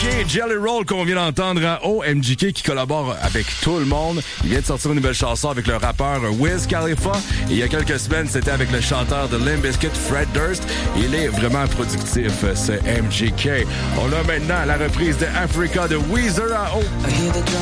MGK, Jelly Roll qu'on vient d'entendre à MGK qui collabore avec tout le monde. Il vient de sortir une nouvelle chanson avec le rappeur Wiz Khalifa. Et il y a quelques semaines, c'était avec le chanteur de Limp Bizkit, Fred Durst. Il est vraiment productif, ce MGK. On a maintenant la reprise de Africa de Weezer à